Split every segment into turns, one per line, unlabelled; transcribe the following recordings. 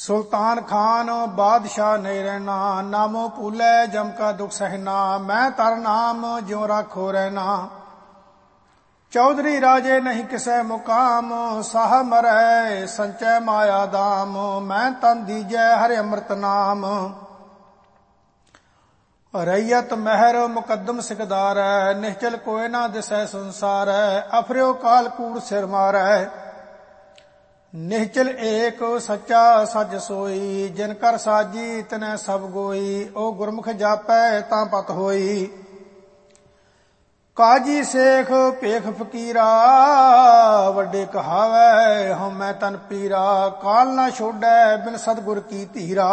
सुल्तान खान बादशाह नहीं रहना, नामो भूलै जम का दुख सहना, मैं तर नाम ज्यों राखो रहना। चौधरी राजे नहीं किसै मुकाम, साह मरै संचय माया दाम, मैं तन दीजै हरे अमृत नाम। रैयत महर मुकदम सिकदार, निश्चल कोय ना दिसै संसार, अफर्यो काल कूड़ सिर मारै। निश्चल एक सच्चा सच सोई, जिन कर साजी तनै सब गोई, ओ गुरमुख जापै तां पत होई। काजी सेख पेख फकीरा, वड्डे कहावै हमै तन पीरा, काल ना छोड़ै बिन सतगुर की धीरा।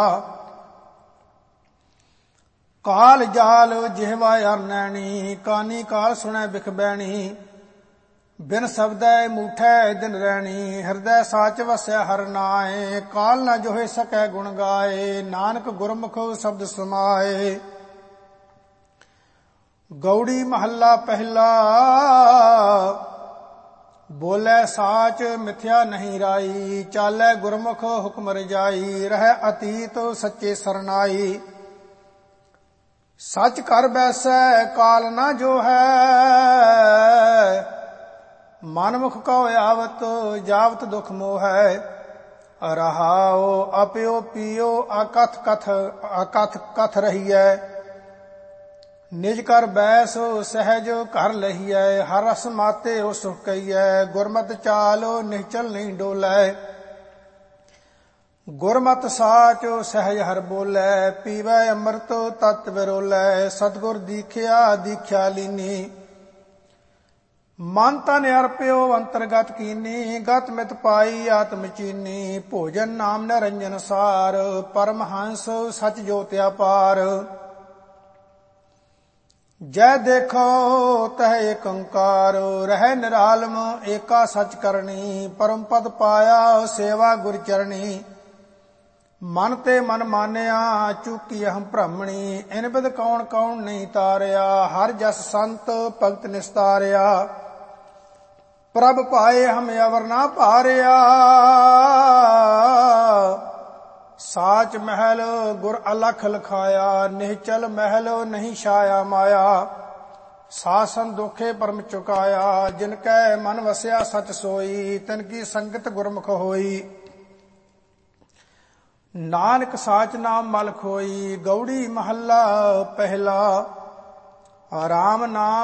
काल जाल जिहवा अरनैनी, कानी काल सुनै बिख बैणी, बिन शब्दै मूठै दिन रैणी, हृदय साच वसै हर नाए, काल न जोहे सकै गुण गाए, नानक गुरमुख शब्द समाए। गौड़ी महला पहला, बोलै साच मिथ्या नहीं राई, चालै गुरमुख हुक्म रजाई, रहै अतीत सच्चे सरनाई। सच कर बैसै काल न जो है, मनमुख को आवत जावत दुख मोह है। रहाओ अपियो पियो अकथ कथ कथ रहिए, निज कर बैस सहज कर लहिए, हर रस माते ओ सुख कहिए, गुरमत चालो निश्चल नहीं डोलै। गुरमत साच सहज हर बोलै, पीवै अमृत तत विरोलै, सतगुर दीखिया दीख्या लीनी। मन तन अर्प्यो अंतरगत कीनी, गत मित पाई आत्म चीनी, भोजन नाम निरंजन सार, परमहंस सच ज्योति अपार। जय देखो तह एक ओंकार, रह निरालम एका सच करनी, परम पद पाया सेवा गुर चरणी। मन ते मन मानिया चूकी अहम भ्रमणी, इन बिद कौन कौन नहीं तारिया, हर जस संत भगत निस्तारिया। प्रभ पाए हम अवर ना पारिया, साच महल गुर अलख लखाया, निश्चल महल नहीं छाया माया। सासन दुखे परम चुकाया, जिनकै मन वसया सच सोई, तिनकी संगत गुरमुख होई। नानक साच नाम मल खोई, गौड़ी महला पहला। राम नाम